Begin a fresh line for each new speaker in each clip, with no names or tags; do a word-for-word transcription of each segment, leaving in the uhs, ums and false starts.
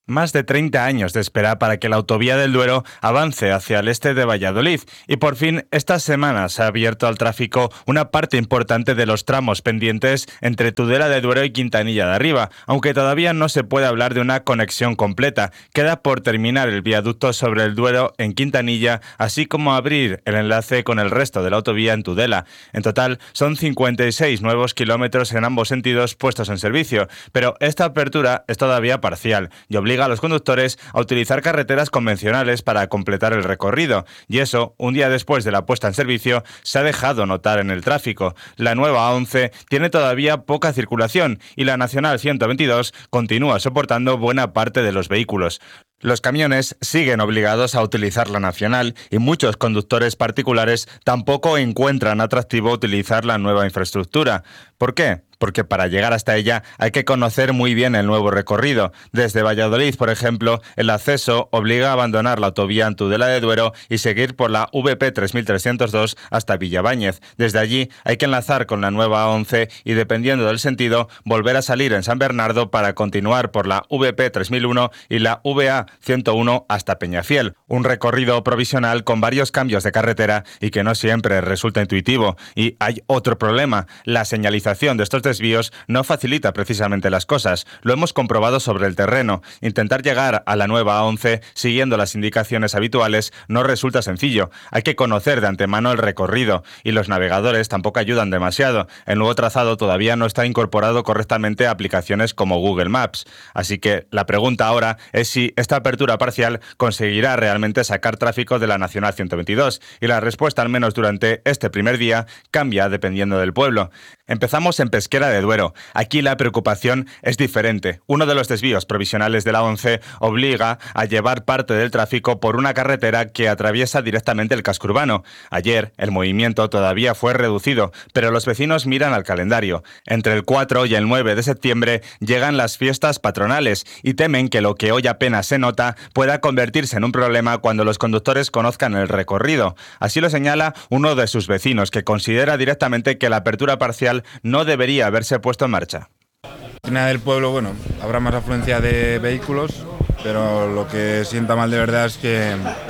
Más de treinta años de espera para que la autovía del Duero avance hacia el este de Valladolid y por fin esta semana se ha abierto al tráfico una parte importante de los tramos pendientes entre Tudela de Duero y Quintanilla de Arriba, aunque todavía no se puede hablar de una conexión completa. Queda por terminar el viaducto sobre el Duero en Quintanilla, así como abrir el enlace con el resto de la autovía en Tudela. En total son cincuenta y seis nuevos kilómetros en ambos sentidos puestos en servicio, pero esta apertura es todavía parcial y obliga a los conductores a utilizar carreteras convencionales para completar el recorrido, y eso, un día después de la puesta en servicio, se ha dejado notar en el tráfico. La nueva A once tiene todavía poca circulación y la Nacional ciento veintidós continúa soportando buena parte de los vehículos. Los camiones siguen obligados a utilizar la nacional y muchos conductores particulares tampoco encuentran atractivo utilizar la nueva infraestructura. ¿Por qué? Porque para llegar hasta ella hay que conocer muy bien el nuevo recorrido. Desde Valladolid, por ejemplo, el acceso obliga a abandonar la autovía en Tudela de Duero y seguir por la V P tres mil trescientos dos hasta Villaváñez. Desde allí hay que enlazar con la nueva A once y, dependiendo del sentido, volver a salir en San Bernardo para continuar por la V P tres mil uno y la V A ciento uno hasta Peñafiel. Un recorrido provisional con varios cambios de carretera y que no siempre resulta intuitivo. Y hay otro problema: la señalización de estos desvíos no facilita precisamente las cosas. Lo hemos comprobado sobre el terreno. Intentar llegar a la nueva A once siguiendo las indicaciones habituales no resulta sencillo. Hay que conocer de antemano el recorrido y los navegadores tampoco ayudan demasiado. El nuevo trazado todavía no está incorporado correctamente a aplicaciones como Google Maps. Así que la pregunta ahora es si esta apertura parcial conseguirá realmente sacar tráfico de la Nacional ciento veintidós, y la respuesta, al menos durante este primer día, cambia dependiendo del pueblo. Empezamos en Pesquera de Duero. Aquí la preocupación es diferente. Uno de los desvíos provisionales de la once obliga a llevar parte del tráfico por una carretera que atraviesa directamente el casco urbano. Ayer el movimiento todavía fue reducido, pero los vecinos miran al calendario. Entre el cuatro y el nueve de septiembre llegan las fiestas patronales y temen que lo que hoy apenas se nota pueda convertirse en un problema cuando los conductores conozcan el recorrido. Así lo señala uno de sus vecinos, que considera directamente que la apertura parcial no debería haberse puesto en marcha.
En del pueblo, bueno, habrá más afluencia de vehículos, pero lo que sienta mal de verdad es que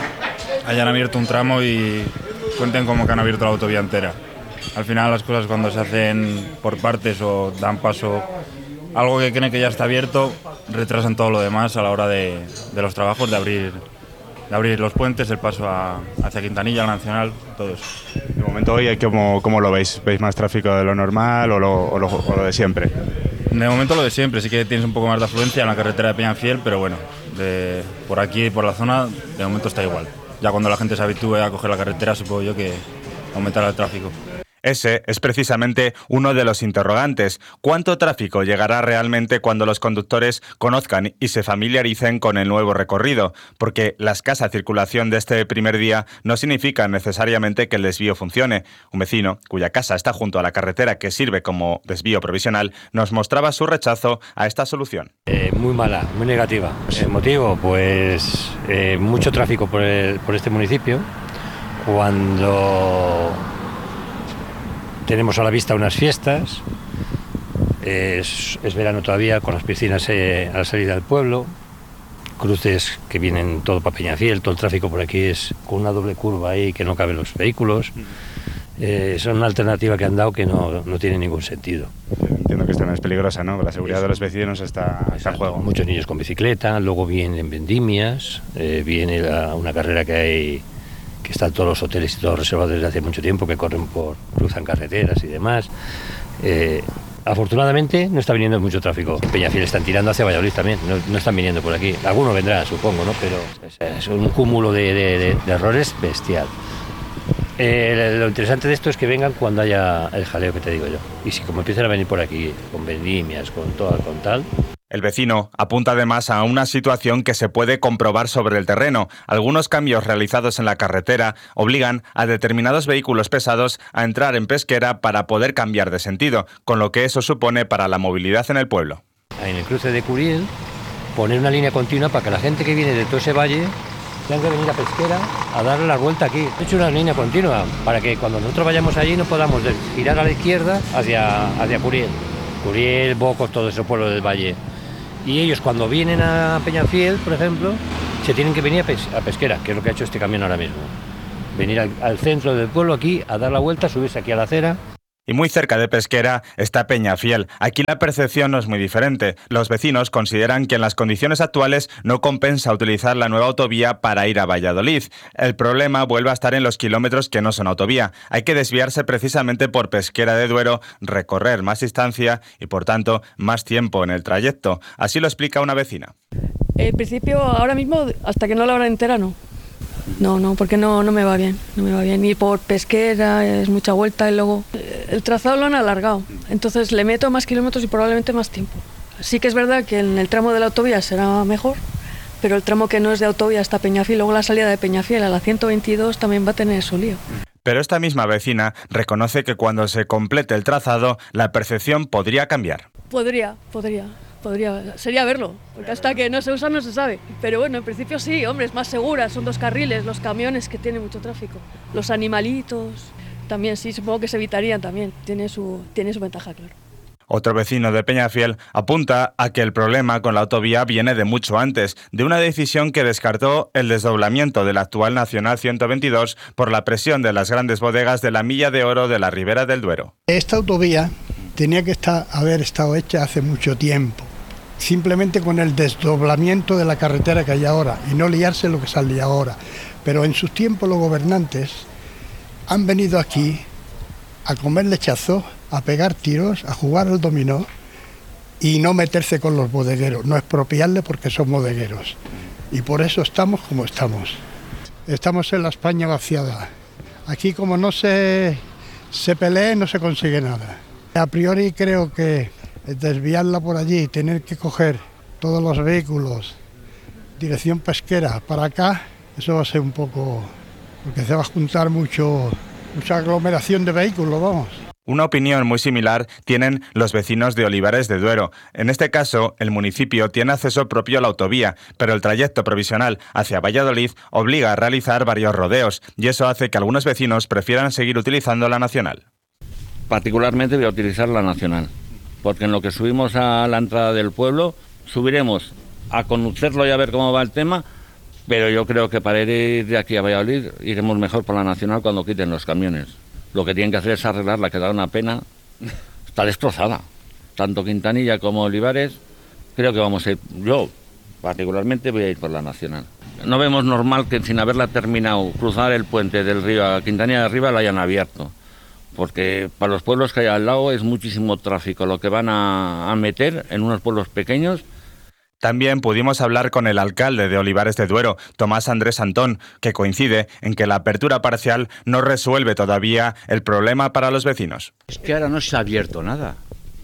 hayan abierto un tramo y cuenten como que han abierto la autovía entera. Al final las cosas, cuando se hacen por partes o dan paso a algo que creen que ya está abierto, retrasan todo lo demás a la hora de, de los trabajos, de abrir, de abrir los puentes, el paso a, hacia Quintanilla, la Nacional, todo eso.
De momento hoy, ¿cómo, cómo lo veis? ¿Veis más tráfico de lo normal o lo, o lo, o lo de siempre?
De momento lo de siempre, sí que tienes un poco más de afluencia en la carretera de Peñafiel, pero bueno, de, por aquí, por la zona, de momento está igual. Ya cuando la gente se habitúe a coger la carretera, supongo yo que aumentará el tráfico.
Ese es precisamente uno de los interrogantes. ¿Cuánto tráfico llegará realmente cuando los conductores conozcan y se familiaricen con el nuevo recorrido? Porque la escasa circulación de este primer día no significa necesariamente que el desvío funcione. Un vecino, cuya casa está junto a la carretera que sirve como desvío provisional, nos mostraba su rechazo a esta solución.
Eh, muy mala, muy negativa. El motivo, pues eh, mucho tráfico por, el, por este municipio. Cuando tenemos a la vista unas fiestas, es, es verano todavía, con las piscinas eh, a la salida del pueblo, cruces que vienen todo para Peñafiel, todo el tráfico por aquí es con una doble curva ahí que no caben los vehículos. Eh, son una alternativa que han dado que no, no tiene ningún sentido.
Entiendo que esta no es peligrosa, ¿no? La seguridad de los vecinos está, está en juego.
Muchos niños con bicicleta, luego vienen vendimias, eh, viene la, una carrera que hay, que están todos los hoteles y todos reservados desde hace mucho tiempo, que corren por, cruzan carreteras y demás. Eh, afortunadamente no está viniendo mucho tráfico. En Peñafiel están tirando hacia Valladolid también, no, no están viniendo por aquí. Algunos vendrán, supongo, ¿no? Pero es, es un cúmulo de, de, de, de errores bestial. Eh, lo interesante de esto es que vengan cuando haya el jaleo que te digo yo. Y si como empiezan a venir por aquí con vendimias, con todo, con tal...
El vecino apunta además a una situación que se puede comprobar sobre el terreno. Algunos cambios realizados en la carretera obligan a determinados vehículos pesados a entrar en Pesquera para poder cambiar de sentido, con lo que eso supone para la movilidad en el pueblo.
En el cruce de Curiel, poner una línea continua para que la gente que viene de todo ese valle tenga que venir a Pesquera a darle la vuelta aquí. He hecho una línea continua para que cuando nosotros vayamos allí no podamos girar a la izquierda hacia, hacia Curiel. Curiel, Bocos, todos esos pueblos del valle. Y ellos cuando vienen a Peñafiel, por ejemplo, se tienen que venir a, pes- a Pesquera, que es lo que ha hecho este camión ahora mismo. Venir al, al centro del pueblo aquí, a dar la vuelta, subirse aquí a la acera.
Y muy cerca de Pesquera está Peñafiel. Aquí la percepción no es muy diferente. Los vecinos consideran que en las condiciones actuales no compensa utilizar la nueva autovía para ir a Valladolid. El problema vuelve a estar en los kilómetros que no son autovía. Hay que desviarse precisamente por Pesquera de Duero, recorrer más distancia y, por tanto, más tiempo en el trayecto. Así lo explica una vecina.
En principio, ahora mismo, hasta que no la hora entera, no. No, no, porque no, no me va bien, no me va bien. Y por Pesquera es mucha vuelta y luego el trazado lo han alargado. Entonces le meto más kilómetros y probablemente más tiempo. Sí que es verdad que en el tramo de la autovía será mejor, pero el tramo que no es de autovía hasta Peñafiel, luego la salida de Peñafiel a la ciento veintidós también va a tener su lío.
Pero esta misma vecina reconoce que cuando se complete el trazado, la percepción podría cambiar.
Podría, podría. Podría, sería verlo, porque hasta que no se usa no se sabe. Pero bueno, en principio sí, hombre, es más segura, son dos carriles, los camiones que tienen mucho tráfico, los animalitos, también sí, supongo que se evitarían también, tiene su, tiene su ventaja, claro.
Otro vecino de Peñafiel apunta a que el problema con la autovía viene de mucho antes, de una decisión que descartó el desdoblamiento de la actual Nacional ciento veintidós por la presión de las grandes bodegas de la Milla de Oro de la Ribera del Duero.
Esta autovía tenía que estar, haber estado hecha hace mucho tiempo, simplemente con el desdoblamiento de la carretera que hay ahora y no liarse lo que sale ahora. Pero en sus tiempos los gobernantes han venido aquí a comer lechazo, a pegar tiros, a jugar al dominó y no meterse con los bodegueros, no expropiarle porque son bodegueros. Y por eso estamos como estamos. Estamos en la España vaciada. Aquí como no se, se pelee no se consigue nada. A priori creo que desviarla por allí, tener que coger todos los vehículos, dirección Pesquera para acá, eso va a ser un poco, porque se va a juntar mucho, mucha aglomeración de vehículos, vamos.
Una opinión muy similar tienen los vecinos de Olivares de Duero. En este caso, el municipio tiene acceso propio a la autovía, pero el trayecto provisional hacia Valladolid obliga a realizar varios rodeos, y eso hace que algunos vecinos prefieran seguir utilizando la nacional.
Particularmente voy a utilizar la nacional, porque en lo que subimos a la entrada del pueblo, subiremos a conocerlo y a ver cómo va el tema, pero yo creo que para ir de aquí a Valladolid iremos mejor por la nacional cuando quiten los camiones. Lo que tienen que hacer es arreglarla, que da una pena, está destrozada. Tanto Quintanilla como Olivares, creo que vamos a ir, yo particularmente voy a ir por la nacional. No vemos normal que sin haberla terminado, cruzar el puente del río a Quintanilla de arriba la hayan abierto. Porque para los pueblos que hay al lado es muchísimo tráfico lo que van a, a meter en unos pueblos pequeños.
También pudimos hablar con el alcalde de Olivares de Duero, Tomás Andrés Antón, que coincide en que la apertura parcial no resuelve todavía el problema para los vecinos.
Es que ahora no se ha abierto nada.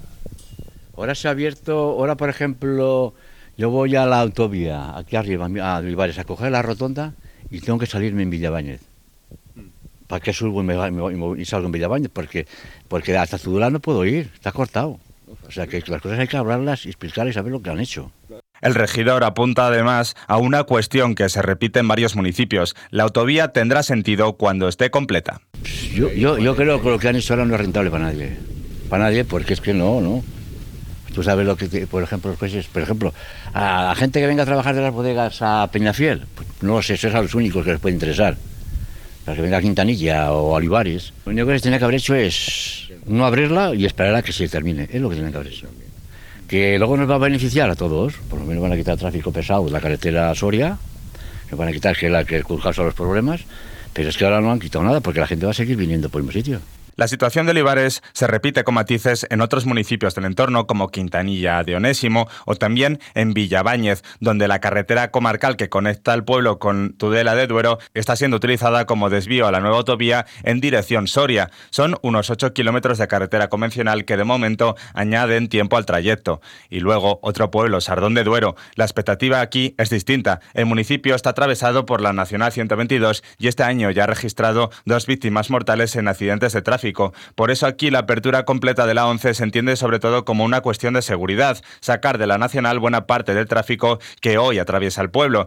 Ahora se ha abierto, ahora por ejemplo, yo voy a la autovía, aquí arriba, a Olivares, a coger la rotonda y tengo que salirme en Villabáñez. ¿Para qué subo y, me, me, y salgo en Villabáñez? Porque, porque hasta Tudela no puedo ir, está cortado. O sea que las cosas hay que hablarlas y explicarles y saber lo que han hecho.
El regidor apunta además a una cuestión que se repite en varios municipios. La autovía tendrá sentido cuando esté completa.
Yo, yo, yo creo que lo que han hecho ahora no es rentable para nadie. Para nadie, porque es que no, no. Tú sabes lo que, te, por ejemplo, los coches, por ejemplo, a la gente que venga a trabajar de las bodegas a Peñafiel, pues no lo sé, esos son los únicos que les puede interesar. Para que venga a Quintanilla o a Olivares. Lo único que se tenía que haber hecho es no abrirla y esperar a que se termine. Es lo que tenía que haber hecho. Que luego nos va a beneficiar a todos. Por lo menos van a quitar tráfico pesado de la carretera Soria. Nos van a quitar que es la que causa los problemas. Pero es que ahora no han quitado nada porque la gente va a seguir viniendo por el mismo sitio.
La situación de Olivares se repite con matices en otros municipios del entorno como Quintanilla de Onésimo o también en Villabáñez, donde la carretera comarcal que conecta el pueblo con Tudela de Duero está siendo utilizada como desvío a la nueva autovía en dirección Soria. Son unos ocho kilómetros de carretera convencional que de momento añaden tiempo al trayecto. Y luego otro pueblo, Sardón de Duero. La expectativa aquí es distinta. El municipio está atravesado por la Nacional ciento veintidós y este año ya ha registrado dos víctimas mortales en accidentes de tráfico. Por eso aquí la apertura completa de la once se entiende sobre todo como una cuestión de seguridad, sacar de la nacional buena parte del tráfico que hoy atraviesa el pueblo.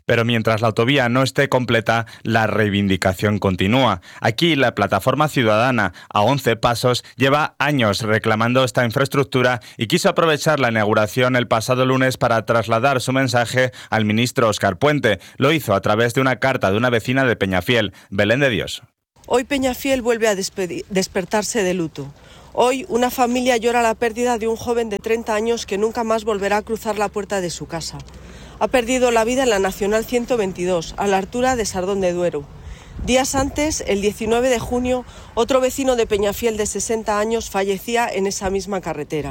Pero mientras la autovía no esté completa, la reivindicación continúa. Aquí la plataforma ciudadana A once Pasos lleva años reclamando esta infraestructura y quiso aprovechar la inauguración el pasado lunes para trasladar su mensaje al ministro Óscar Puente. Lo hizo a través de una carta de una vecina de Peñafiel, Belén de Dios.
Hoy Peñafiel vuelve a despertarse de luto. Hoy una familia llora la pérdida de un joven de treinta años que nunca más volverá a cruzar la puerta de su casa. Ha perdido la vida en la Nacional ciento veintidós, a la altura de Sardón de Duero. Días antes, el diecinueve de junio, otro vecino de Peñafiel de sesenta años fallecía en esa misma carretera.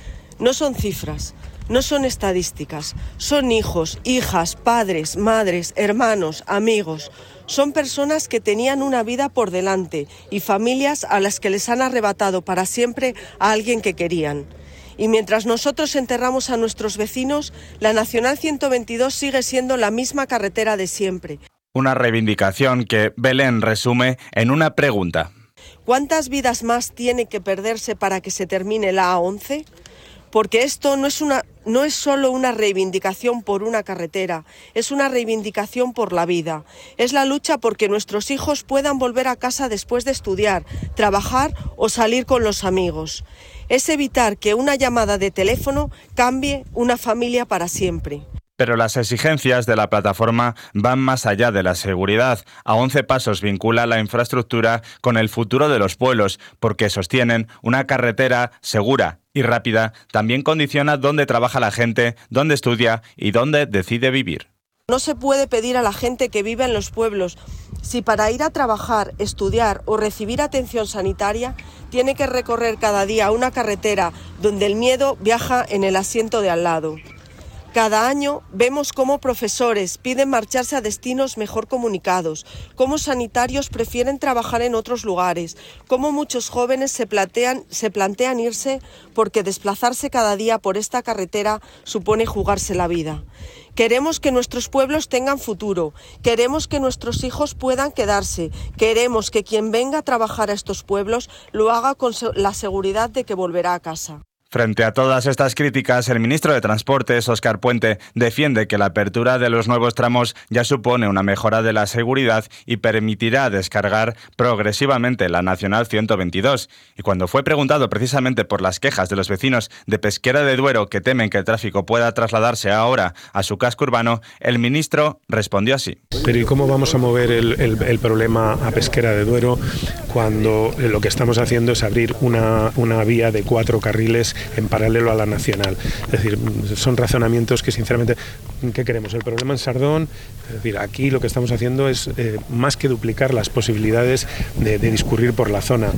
No son cifras, no son estadísticas, son hijos, hijas, padres, madres, hermanos, amigos. Son personas que tenían una vida por delante y familias a las que les han arrebatado para siempre a alguien que querían. Y mientras nosotros enterramos a nuestros vecinos, la Nacional ciento veintidós sigue siendo la misma carretera de siempre.
Una reivindicación que Belén resume en una pregunta.
¿Cuántas vidas más tiene que perderse para que se termine la A once? Porque esto no es una, no es solo una reivindicación por una carretera, es una reivindicación por la vida. Es la lucha porque nuestros hijos puedan volver a casa después de estudiar, trabajar o salir con los amigos. Es evitar que una llamada de teléfono cambie una familia para siempre.
Pero las exigencias de la plataforma van más allá de la seguridad. A once Pasos vincula la infraestructura con el futuro de los pueblos, porque sostienen una carretera segura y rápida también condiciona dónde trabaja la gente, dónde estudia y dónde decide vivir.
No se puede pedir a la gente que vive en los pueblos si para ir a trabajar, estudiar o recibir atención sanitaria tiene que recorrer cada día una carretera donde el miedo viaja en el asiento de al lado. Cada año vemos cómo profesores piden marcharse a destinos mejor comunicados, cómo sanitarios prefieren trabajar en otros lugares, cómo muchos jóvenes se plantean, se plantean irse porque desplazarse cada día por esta carretera supone jugarse la vida. Queremos que nuestros pueblos tengan futuro, queremos que nuestros hijos puedan quedarse, queremos que quien venga a trabajar a estos pueblos lo haga con la seguridad de que volverá a casa.
Frente a todas estas críticas, el ministro de Transportes, Óscar Puente, defiende que la apertura de los nuevos tramos ya supone una mejora de la seguridad y permitirá descargar progresivamente la Nacional ciento veintidós. Y cuando fue preguntado precisamente por las quejas de los vecinos de Pesquera de Duero que temen que el tráfico pueda trasladarse ahora a su casco urbano, el ministro respondió así.
Pero ¿y cómo vamos a mover el, el, el problema a Pesquera de Duero cuando lo que estamos haciendo es abrir una, una vía de cuatro carriles en paralelo a la Nacional? Es decir, son razonamientos que sinceramente, ¿qué queremos? El problema en Sardón, es decir, aquí lo que estamos haciendo es eh, más que duplicar las posibilidades de, de discurrir por la zona.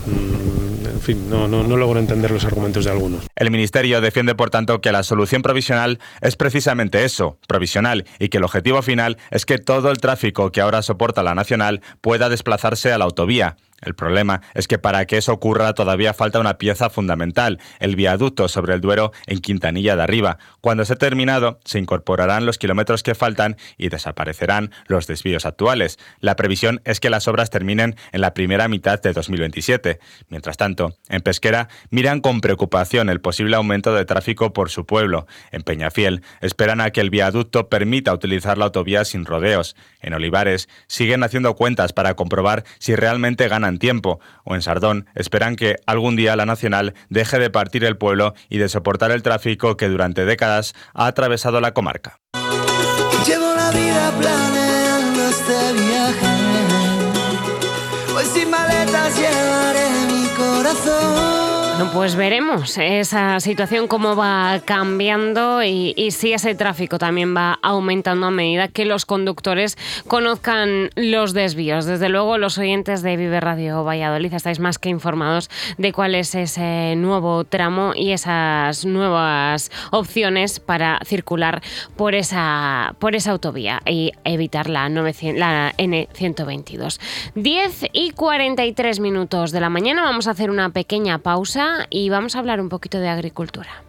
Mm, en fin, no, no, no logro entender los argumentos de algunos.
El Ministerio defiende, por tanto, que la solución provisional es precisamente eso, provisional, y que el objetivo final es que todo el tráfico que ahora soporta la Nacional pueda desplazarse a la autovía. El problema es que para que eso ocurra todavía falta una pieza fundamental, el viaducto sobre el Duero en Quintanilla de Arriba. Cuando esté terminado, se incorporarán los kilómetros que faltan y desaparecerán los desvíos actuales. La previsión es que las obras terminen en la primera mitad de dos mil veintisiete. Mientras tanto, en Pesquera miran con preocupación el posible aumento de tráfico por su pueblo. En Peñafiel esperan a que el viaducto permita utilizar la autovía sin rodeos. En Olivares siguen haciendo cuentas para comprobar si realmente ganan tiempo, o en Sardón esperan que algún día la Nacional deje de partir el pueblo y de soportar el tráfico que durante décadas ha atravesado la comarca.
Llevo la vida planeando este viaje, hoy sin maletas llevaré mi corazón.
Bueno, pues veremos esa situación cómo va cambiando y, y si ese tráfico también va aumentando a medida que los conductores conozcan los desvíos. Desde luego, los oyentes de Vive Radio Valladolid estáis más que informados de cuál es ese nuevo tramo y esas nuevas opciones para circular por esa, por esa autovía y evitar la, novecientos, la N ciento veintidós. diez y cuarenta y tres minutos de la mañana. Vamos a hacer una pequeña pausa y vamos a hablar un poquito de agricultura.